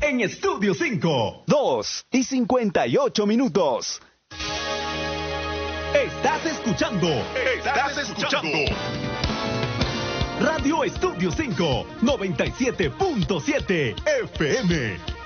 en Estudio 5. 2:58. Estás escuchando Radio Estudio 5, 97.7 FM.